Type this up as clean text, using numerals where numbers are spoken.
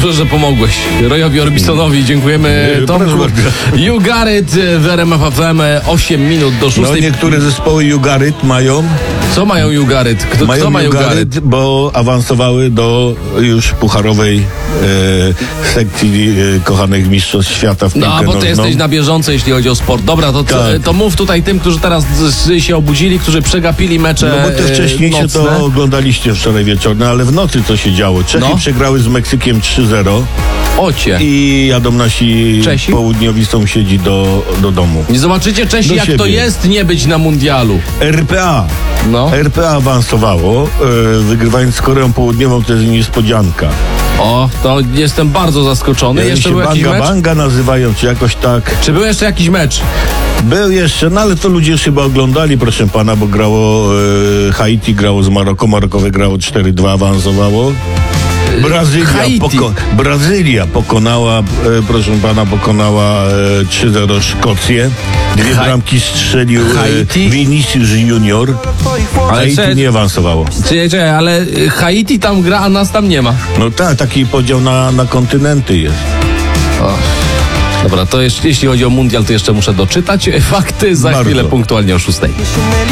Dobrze, że pomogłeś. Royowi Orbisonowi dziękujemy. Tomku. You got it w RMF FM. 8 minut do 6. No niektóre zespoły You got it mają. Co mają You got it? Kto ma You got it? Bo awansowały do już pucharowej sekcji kochanych mistrzostw świata w piłkę No, bo ty nożną. jesteś na bieżąco, jeśli chodzi o sport. Dobra, to mów tutaj tym, którzy teraz się obudzili, którzy przegapili mecze No bo te wcześniejsze nocne. to oglądaliście wczoraj wieczorne, ale w nocy co się działo? Czechy przegrały z Meksykiem 3-0 Ocie. i jadą nasi Czesi? południowi sąsiedzi do domu. I zobaczycie, Czesi, Do jak siebie. to jest nie być na mundialu. RPA. No. RPA awansowało, wygrywając z Koreą Południową, to jest niespodzianka. O, to jestem bardzo zaskoczony. Oni Jeszcze się był jakiś Banga mecz? Banga nazywają, czy jakoś tak. Czy był jeszcze jakiś mecz? Był jeszcze, no ale to ludzie już chyba oglądali, proszę pana, bo grało Haiti, grało z Maroko, Maroko wygrało 4-2, awansowało. Brazylia pokonała, proszę pana, 3-0 Szkocję. Dwie bramki strzelił Vinicius Junior. Haiti nie awansowało. Czekaj, ale Haiti tam gra, a nas tam nie ma. No tak, taki podział na kontynenty jest. O. Dobra, to jeśli chodzi o mundial, to jeszcze muszę doczytać fakty za chwilę punktualnie o 6.